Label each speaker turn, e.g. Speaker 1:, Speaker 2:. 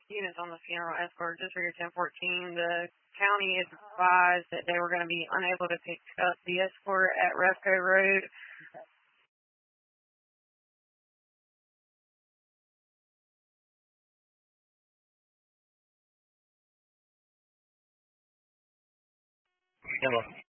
Speaker 1: units on the funeral escort just for your 1014. The county is advised that they were going to be unable to pick up the escort at Refco Road.
Speaker 2: Hello.